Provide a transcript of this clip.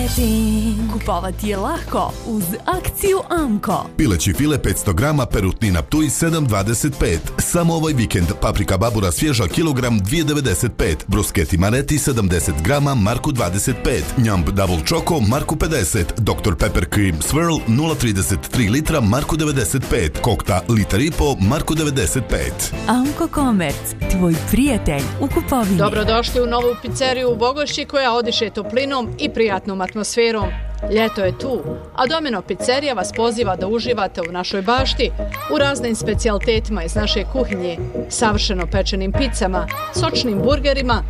marketing. Kupovati je lako uz akciju Amko. Pileći file 500 grama, perutnina Ptuj 7,25. Samo ovaj vikend paprika babura svježa kilogram 2,95. Bruscheti Mareti 70 grama, marku 25. Njamb Double Choco, marku 50. Dr. Pepper Cream Swirl 0,33 litra, marku 95. Kokta liter i po, marku 95. Amko Komerc, tvoj prijatelj u kupovini. Dobrodošli u novu pizzeriju u Bogošći koja odiše toplinom i prijatnom atmosferom. Ljeto je tu, a Domino pizzerija vas poziva da uživate u našoj bašti u raznim specijalitetima iz naše kuhinje, savršeno pečenim pizzama, sočnim burgerima